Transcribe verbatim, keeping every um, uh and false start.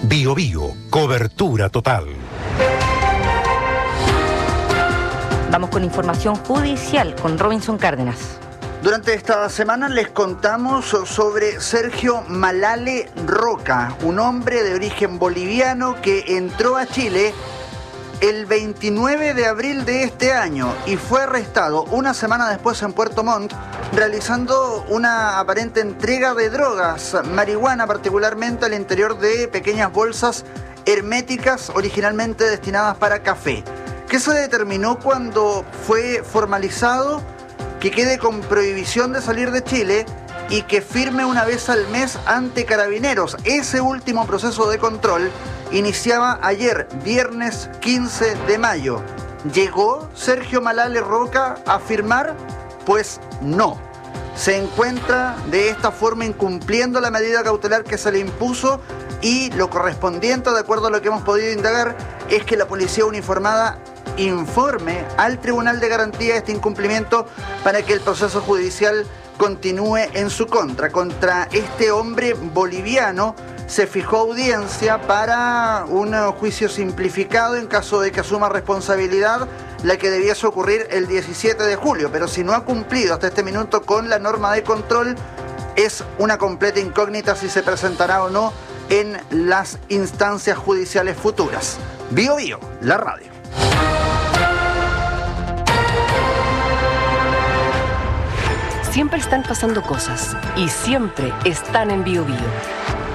Bio Bio, cobertura total. Vamos con información judicial con Robinson Cárdenas. Durante esta semana les contamos sobre Sergio Malale Roca, un hombre de origen boliviano que entró a Chile el veintinueve de abril de este año y fue arrestado una semana después en Puerto Montt realizando una aparente entrega de drogas, marihuana particularmente, al interior de pequeñas bolsas herméticas originalmente destinadas para café. ¿Qué se determinó cuando fue formalizado? Que quede con prohibición de salir de Chile y que firme una vez al mes ante Carabineros. Ese último proceso de control iniciaba ayer, viernes quince de mayo. ¿Llegó Sergio Malale Roca a firmar? Pues no. Se encuentra de esta forma incumpliendo la medida cautelar que se le impuso y lo correspondiente, de acuerdo a lo que hemos podido indagar, es que la policía uniformada informe al Tribunal de Garantía este incumplimiento para que el proceso judicial continúe en su contra. Contra este hombre boliviano se fijó audiencia para un juicio simplificado en caso de que asuma responsabilidad, la que debiese ocurrir el diecisiete de julio, pero si no ha cumplido hasta este minuto con la norma de control, es una completa incógnita si se presentará o no en las instancias judiciales futuras. Bio Bio, la radio. Siempre están pasando cosas y siempre están en Bio Bio.